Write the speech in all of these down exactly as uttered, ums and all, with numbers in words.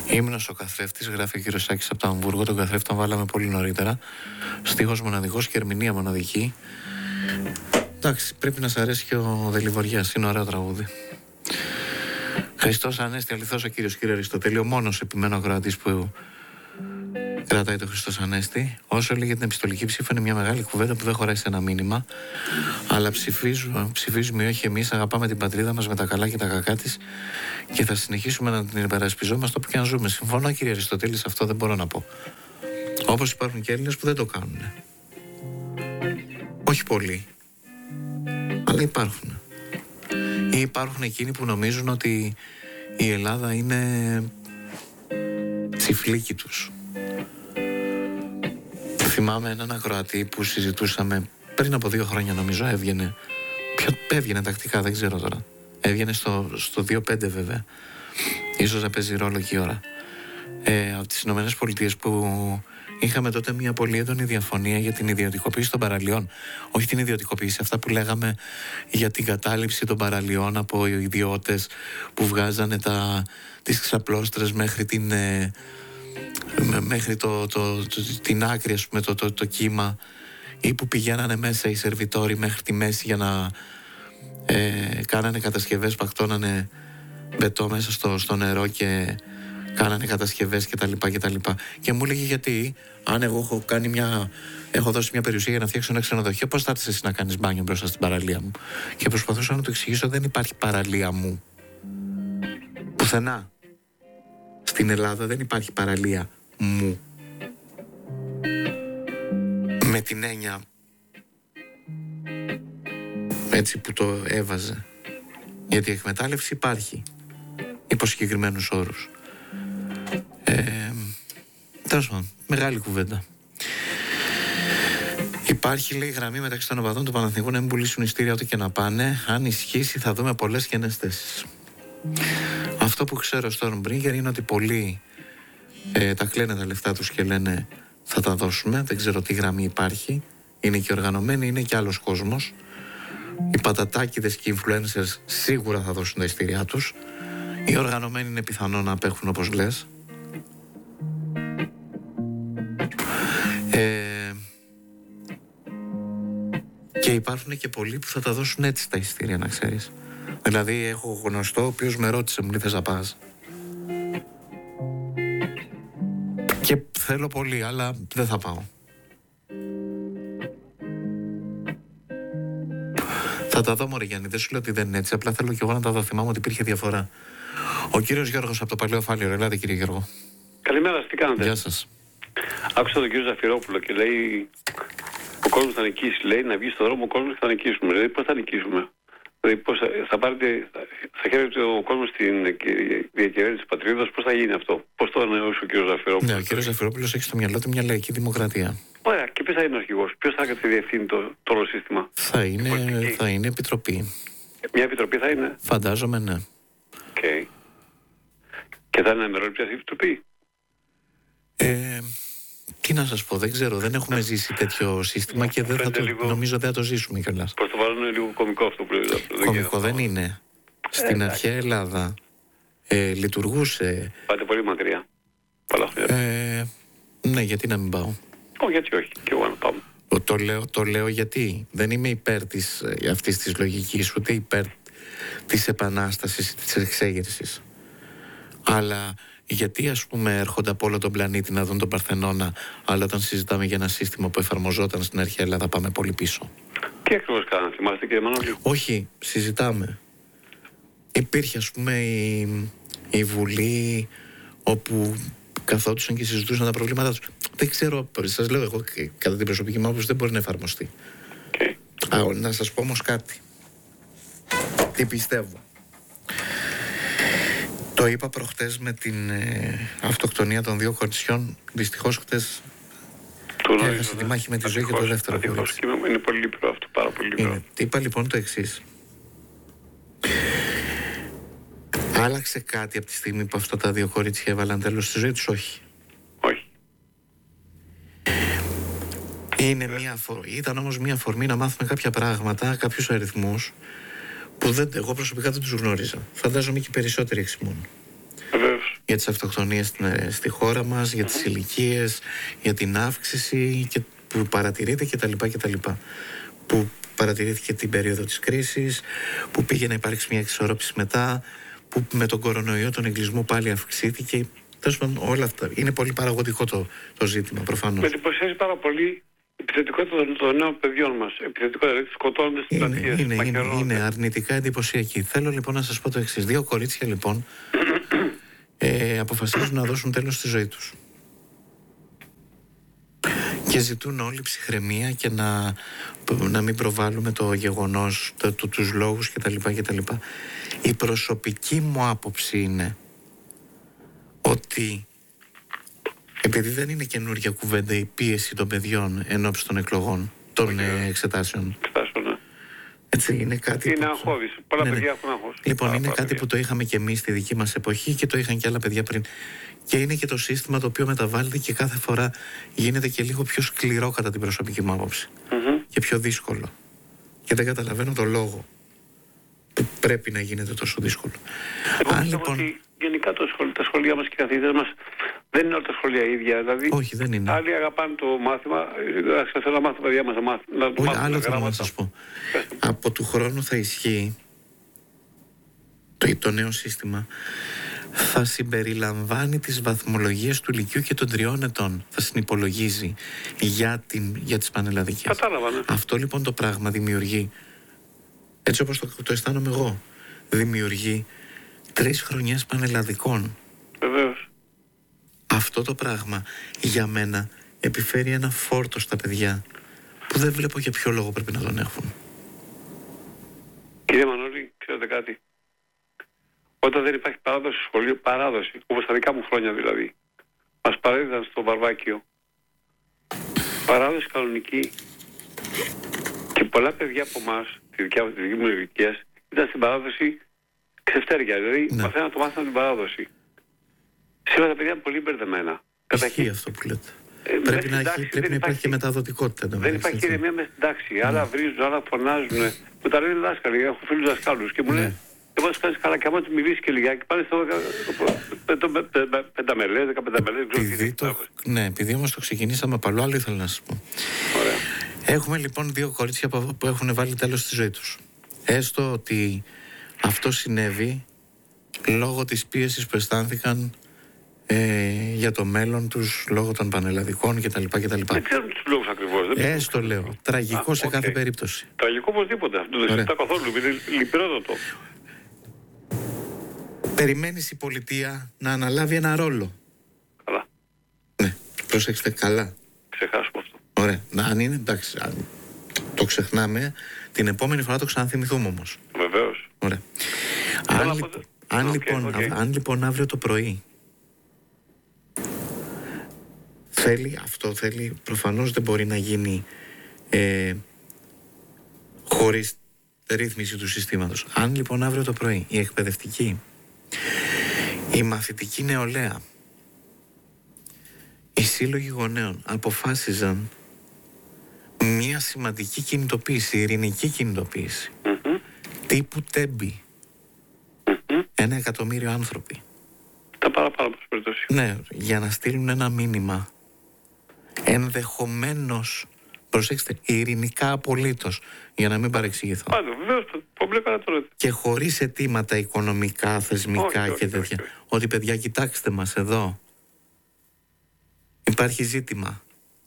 Ύμνος ο καθρέφτης, γράφει ο κύριος Σάκης από το Αμβούργο. Τον καθρέφτη τον βάλαμε πολύ νωρίτερα. Στίχος μοναδικός και ερμηνεία μοναδική. Εντάξει, πρέπει να σ' αρέσει και ο Δελιβοριάς. Είναι ωραίο τραγούδι. Χριστός Ανέστη, αληθώς ο κύριος κύριε Αριστοτέλη, ο μόνος επιμένω ακροατής που κρατάει το Χριστός Ανέστη. Όσο λέει για την επιστολική ψήφο, είναι μια μεγάλη κουβέντα που δεν χωράει σε ένα μήνυμα. Αλλά ψηφίζουμε, ψηφίζουμε όχι εμείς, αγαπάμε την πατρίδα μας με τα καλά και τα κακά της και θα συνεχίσουμε να την υπερασπιζόμαστε όπου και αν ζούμε. Συμφωνώ, κύριε Αριστοτέλη, σε αυτό δεν μπορώ να πω. Όπως υπάρχουν και Έλληνες που δεν το κάνουν. Όχι πολλοί, αλλά υπάρχουν. Ή υπάρχουν εκείνοι που νομίζουν ότι η Ελλάδα είναι τσιφλίκι τους. Θυμάμαι έναν ακροατή που συζητούσαμε πριν από δύο χρόνια, νομίζω, έβγαινε. Ποιο έβγαινε τακτικά, δεν ξέρω τώρα. Έβγαινε στο, στο δύο πέντε βέβαια. Ίσως να παίζει ρόλο και η ώρα. Ε, από τις Ηνωμένες Πολιτείες που είχαμε τότε μια πολύ έντονη διαφωνία για την ιδιωτικοποίηση των παραλιών. Όχι την ιδιωτικοποίηση, αυτά που λέγαμε για την κατάληψη των παραλιών από ιδιώτες που βγάζανε τα, τις ξαπλώστρες μέχρι την... Ε, μέχρι το, το, το, την άκρη, ας πούμε, το, το, το κύμα, ή που πηγαίνανε μέσα οι σερβιτόροι μέχρι τη μέση για να ε, κάνανε κατασκευές, παχτώνανε μπετό μέσα στο, στο νερό και κάνανε κατασκευές κτλ. Και, και μου έλεγε, γιατί αν εγώ έχω, κάνει μια, έχω δώσει μια περιουσία για να φτιάξω ένα ξενοδοχείο, πώς θα έρθεις εσύ να κάνεις μπάνιο μπροστά στην παραλία μου? Και προσπαθούσα να του εξηγήσω, δεν υπάρχει παραλία μου πουθενά. Στην Ελλάδα δεν υπάρχει παραλία μου. Με την έννοια έτσι που το έβαζε. Γιατί η εκμετάλλευση υπάρχει υπό συγκεκριμένους όρους. Ε, τέλος πάντων, μεγάλη κουβέντα. Υπάρχει, λέει, γραμμή μεταξύ των οπαδών του Παναθηναϊκού να μην πουλήσουν ειστήρια ό,τι και να πάνε. Αν ισχύσει θα δούμε πολλές κενές θέσεις. Αυτό που ξέρω στον Μπρίγκερ είναι ότι πολλοί ε, τα κλαίνε τα λεφτά τους και λένε θα τα δώσουμε. Δεν ξέρω τι γραμμή υπάρχει. Είναι και οργανωμένοι, είναι και άλλος κόσμος. Οι πατατάκηδες και οι influencers σίγουρα θα δώσουν τα ειστήριά τους. Οι οργανωμένοι είναι πιθανό να απέχουν, όπως λες. Ε, και υπάρχουν και πολλοί που θα τα δώσουν έτσι τα ειστήρια, να ξέρεις. Δηλαδή έχω γνωστό ο οποίος με ρώτησε, μου λέει, θες να πας? Και θέλω πολύ, αλλά δεν θα πάω. Θα τα δω, μωρέ Γιάννη, δεν σου λέω ότι δεν είναι έτσι. Απλά θέλω και εγώ να τα δω. Θυμάμαι ότι υπήρχε διαφορά. Ο κύριος Γιώργος από το Παλαιό Φάληρο. Ελάτε, κύριε Γιώργο. Καλημέρα, τι κάνετε? Γεια σας. Άκουσα τον κύριο Ζαφυρόπουλο και λέει ο κόσμος θα νικήσει. Λέει να βγει στον δρόμο ο κόσμος και θα νικήσουμε. Δηλαδή πώς θα νικήσουμε? Δηλαδή πώς θα, θα πάρετε, θα χαίρεται ο κόσμος στην διακυβέρνηση της πατρίδας, πώς θα γίνει αυτό? Πώς το ανανεώσει ο κύριος Ζαφυρόπουλος? Ναι, ο κύριος Ζαφυρόπουλος έχει στο μυαλό του μια λαϊκή δημοκρατία. Ωραία, και ποιος θα είναι ο αρχηγός? Ποιος θα διευθύνει το, το όλο σύστημα? Θα είναι, θα είναι επιτροπή. Μια επιτροπή θα είναι? Φαντάζομαι, ναι. Okay. Και θα είναι αμερόληπτη αυτή η επιτροπή? Ε, τι να σας πω, δεν ξέρω, δεν έχουμε ζήσει τέτοιο σύστημα και δεν θα το, λίγο... νομίζω δεν θα το ζήσουμε κιόλας. Προς το παρόν είναι λίγο κωμικό αυτό που λέτε. Κωμικό δεν είναι. Στην ε, αρχαία Ελλάδα ε, λειτουργούσε... Πάτε πολύ μακριά. Πολλά χρόνια. Ε, ναι, γιατί να μην πάω? Όχι, γιατί όχι. Και εγώ να πάω. Το, το, λέω, το λέω γιατί δεν είμαι υπέρ της, αυτής της λογικής, ούτε υπέρ της επανάστασης ή της εξέγερσης. Αλλά γιατί, ας πούμε, έρχονται από όλο τον πλανήτη να δουν τον Παρθενώνα, αλλά όταν συζητάμε για ένα σύστημα που εφαρμοζόταν στην αρχαία Ελλάδα πάμε πολύ πίσω? Τι ακριβώς κάνανε, θυμάστε, κύριε Μανώλη? Όχι, συζητάμε. Υπήρχε, ας πούμε, η, η Βουλή όπου καθόντουσαν και συζητούσαν τα προβλήματά τους. Δεν ξέρω, σας λέω εγώ, κατά την προσωπική μου άποψη δεν μπορεί να εφαρμοστεί. Okay. Α, να σας πω όμως κάτι. Τι πιστεύω. Το είπα προχτές με την ε, αυτοκτονία των δύο κοριτσιών. Δυστυχώς χτες έχασε τη μάχη με τη ζωή και το δεύτερο κορίτσι. Είναι πολύ λίπρο αυτό, πάρα πολύ λίπρο. Τι είπα λοιπόν το εξής. Άλλαξε κάτι από τη στιγμή που αυτά τα δύο κορίτσια έβαλαν τέλος στη ζωή τους? Όχι. Όχι. Είναι μια φο... Ήταν όμως μια αφορμή να μάθουμε κάποια πράγματα, κάποιους αριθμούς που δεν... εγώ προσωπικά δεν τους γνώριζα. Φαντάζομαι και οι περισσότεροι εξημών. Βεβαίως. Για τις αυτοκτονίες στη χώρα μας, για τις ηλικίες, για την αύξηση και που παρατηρείται κτλ. κτλ. Που παρατηρήθηκε την περίοδο της κρίσης, που πήγε να υπάρξει μια εξισορρόπηση μετά, που με τον κορονοϊό τον εγκλισμό πάλι αυξήθηκε. Τέλος πάντων, όλα αυτά. Είναι πολύ παραγωγικό το, το ζήτημα, προφανώς. Με εντυπωσιάζει πάρα πολύ η επιθετικότητα των, των νέων παιδιών μας. Επιθετικότητα, δηλαδή σκοτώνονται στις πλατείες. Είναι, είναι, είναι, είναι αρνητικά εντυπωσιακή. Θέλω λοιπόν να σας πω το εξής. Δύο κορίτσια λοιπόν ε, αποφασίζουν να δώσουν τέλος στη ζωή τους. Και ζητούν όλη ψυχραιμία και να, να μην προβάλλουμε το γεγονός, το, το, τους λόγους κτλ, κτλ. Η προσωπική μου άποψη είναι ότι επειδή δεν είναι καινούργια κουβέντα η πίεση των παιδιών ενόψει των εκλογών, των okay. εξετάσεων. Έτσι, είναι κάτι είναι που... αγχώδης. Πολλά ναι, παιδιά έχουν αγχώσει. Λοιπόν, Άρα, είναι κάτι παιδιά. που το είχαμε και εμείς στη δική μας εποχή και το είχαν και άλλα παιδιά πριν. Και είναι και το σύστημα το οποίο μεταβάλλεται και κάθε φορά γίνεται και λίγο πιο σκληρό κατά την προσωπική μου άποψη. Mm-hmm. Και πιο δύσκολο. Και δεν καταλαβαίνω το λόγο που πρέπει να γίνεται τόσο δύσκολο. Εγώ πιστεύω λοιπόν... ότι γενικά το σχολ... τα σχολεία μας και οι καθηγητές μας δεν είναι όλα τα σχολεία ίδια. Δηλαδή, όχι, δεν είναι. Άλλοι αγαπάνε το μάθημα. Θα θέλω να μάθω παιδιά μας να μάθουν. Όχι, άλλο θέλω να σας πω. Από του χρόνου θα ισχύει το, το νέο σύστημα. Θα συμπεριλαμβάνει τις βαθμολογίες του λυκειού και των τριών ετών. Θα συνυπολογίζει για, την, για τις πανελλαδικές. Κατάλαβα, ναι. Αυτό λοιπόν το πράγμα δημιουργεί, έτσι όπως το, το αισθάνομαι εγώ, δημιουργεί τρεις χρονιές πανελλαδικών. Βεβαίως. Αυτό το πράγμα για μένα επιφέρει ένα φόρτο στα παιδιά που δεν βλέπω για ποιο λόγο πρέπει να τον έχουν. Κύριε Μανώλη, ξέρετε κάτι. Όταν δεν υπάρχει παράδοση στο σχολείο, παράδοση, όπως τα δικά μου χρόνια δηλαδή, μας παρέδιδαν στο Βαρβάκιο. Παράδοση κανονική. Και πολλά παιδιά από εμάς, τη δικιά μου, τη δική μου ηλικία, ήταν στην παράδοση ξεφτέρια. Δηλαδή, ναι. μαθαίναν το μάθημα την παράδοση. Σήμερα τα παιδιά είναι πολύ μπερδεμένα. Ισχύει αυτό που λέτε. Ε, πρέπει να, τάξη, πρέπει να υπάρχει και μεταδοτικότητα. Δεν, δεν υπάρχει ηρεμία μέσα στην τάξη. Ναι. Άλλα βρίζουν, άλλα φωνάζουν. Μου τα λένε δάσκαλοι. Έχω φίλους δασκάλους και μου λένε εγώ σου κάνεις καλά και άμα του μιλήσει και λιγάκι πάνε στο πενταμελές, δεκαπενταμελές. Ναι, επειδή όμως το ξεκινήσαμε παλού, άλλο ήθελα να σας πω. Ωραία. Έχουμε λοιπόν δύο κορίτσια που έχουν βάλει τέλος στη ζωή τους. Έστω ότι αυτό συνέβη λόγω της πίεσης που αισθάνθηκαν ε, για το μέλλον τους, λόγω των πανελλαδικών κτλ. Δεν ξέρουμε τους λόγους ακριβώς. Έστω λέω. Τραγικό Α, σε okay. κάθε περίπτωση. Τραγικό οπωσδήποτε. Δεν το συζητάω καθόλου. Είναι λυπηρότατο. Περιμένεις η πολιτεία να αναλάβει ένα ρόλο. Καλά. Ναι, προσέξτε καλά. Ξεχάσουμε αυτό. Ωραία. Να, αν είναι εντάξει, αν το ξεχνάμε, την επόμενη φορά το ξαναθυμηθούμε όμως. Βεβαίως. Ωραία. Αν, λι... το... αν, okay, λοιπόν, okay. αν λοιπόν αύριο το πρωί θέλει, αυτό θέλει, προφανώς δεν μπορεί να γίνει ε, χωρίς ρύθμιση του συστήματος. Αν λοιπόν αύριο το πρωί η εκπαιδευτική, η μαθητική νεολαία, οι σύλλογοι γονέων αποφάσιζαν μια σημαντική κινητοποίηση, ειρηνική κινητοποίηση, mm-hmm. τύπου Τέμπη, mm-hmm. ένα εκατομμύριο άνθρωποι, τα παραπάνω περίπτωση. Ναι, για να στείλουν ένα μήνυμα ενδεχομένως, προσέξτε, ειρηνικά απολύτως, για να μην παρεξηγηθώ. Πάντω, βεβαίως, πολύ καλά το λέτε. Και χωρίς αιτήματα οικονομικά, θεσμικά όχι, και τέτοια. Όχι, όχι, όχι. Ότι παιδιά, κοιτάξτε μας εδώ. Υπάρχει ζήτημα.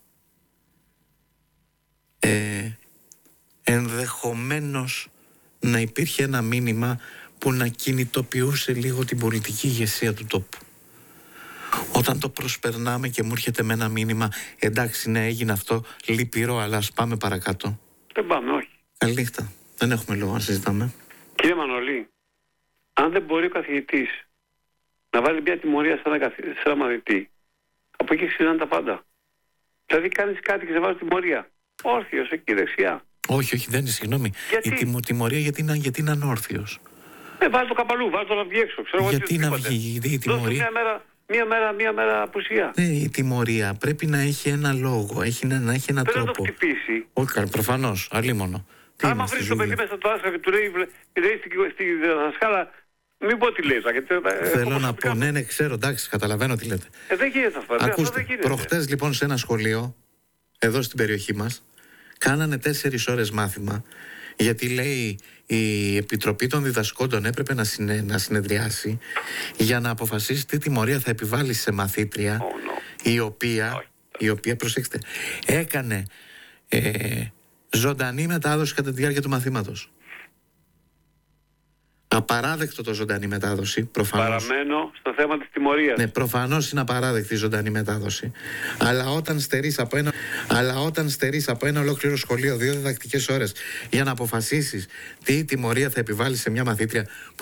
Ε, ενδεχομένως να υπήρχε ένα μήνυμα που να κινητοποιούσε λίγο την πολιτική ηγεσία του τόπου. Όταν το προσπερνάμε και μου έρχεται με ένα μήνυμα, εντάξει, ναι, έγινε αυτό, λυπηρό, αλλά ας πάμε παρακάτω. Δεν πάμε, όχι. Καληνύχτα. Δεν έχουμε λόγο να συζητάμε. Κύριε Μανολή, αν δεν μπορεί ο καθηγητής να βάλει μια τιμωρία σε ένα, καθη... σε ένα μαθητή, από εκεί ξεκινάνε τα πάντα. Δηλαδή κάνεις κάτι και σε βάζει τιμωρία. Όρθιος, εκεί δεξιά. Όχι, όχι, δεν είναι, συγγνώμη. Γιατί? Η τιμω... τιμωρία γιατί είναι, γιατί είναι ανόρθιος. Ε, βάζει το καπαλού, βάζει το να βγει έξω. Ξέρω γιατί να βγει, η τιμωρία. Μια μέρα, μία μέρα, μία μέρα απουσία. Ναι, η τιμωρία πρέπει να έχει ένα λόγο, έχει να, να έχει ένα πρέπει τρόπο. Πρέπει να το χτυπήσει. Όχι, προφανώς, αλίμονο. Άμα βρει το παιδί μέσα στο δάσκαλο και του λέει, λέει στη, στη δασκάλα, Μην πω τι λέει. Γιατί, Θέλω να πω, ναι, ναι, ξέρω, εντάξει, καταλαβαίνω τι λέτε. Ε, δεν γίνεται αυτό. Ακούστε, προχτές λοιπόν σε ένα σχολείο, εδώ στην περιοχή μας, κάνανε τέσσερις ώρες μάθημα, γιατί λέει η Επιτροπή των Διδασκόντων έπρεπε να, συνε, να συνεδριάσει για να αποφασίσει τι τιμωρία θα επιβάλλει σε μαθήτρια, oh, no. η οποία, oh, η οποία, προσέξτε, έκανε ε, ζωντανή μετάδοση κατά τη διάρκεια του μαθήματος. Απαράδεκτο το ζωντανή μετάδοση, προφανώς. Παραμένω στο θέμα της τιμωρίας. Ναι, προφανώς είναι απαράδεκτη η ζωντανή μετάδοση. Αλλά όταν στερείς από ένα, αλλά όταν στερείς από ένα ολόκληρο σχολείο δύο διδακτικές ώρες για να αποφασίσεις τι τιμωρία θα επιβάλλεις σε μια μαθήτρια